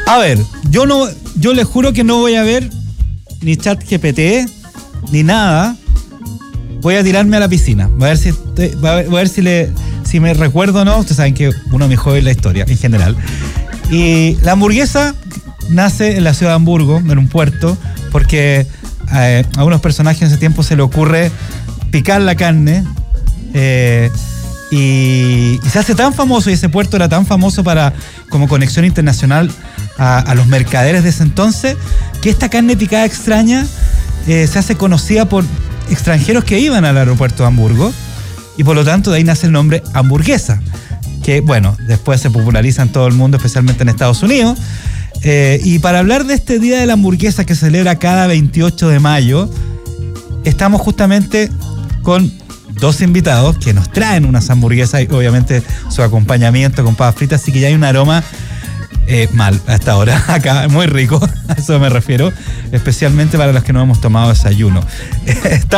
A ver, yo les juro que no voy a ver ni ChatGPT ni nada. Voy a tirarme a la piscina. Voy a ver si me recuerdo o no. Ustedes saben que uno de mis hobbies es la historia en general. Y la hamburguesa nace en la ciudad de Hamburgo, en un puerto, porque a unos personajes en ese tiempo se le ocurre picar la carne y se hace tan famoso, y ese puerto era tan famoso como conexión internacional a los mercaderes de ese entonces, que esta carne picada extraña se hace conocida por extranjeros que iban al aeropuerto de Hamburgo, y por lo tanto de ahí nace el nombre hamburguesa, que bueno, después se populariza en todo el mundo, especialmente en Estados Unidos. Y para hablar de este Día de la Hamburguesa que se celebra cada 28 de mayo, estamos justamente con dos invitados que nos traen unas hamburguesas y obviamente su acompañamiento con papas fritas, así que ya hay un aroma mal hasta ahora acá, muy rico, a eso me refiero, especialmente para los que no hemos tomado desayuno.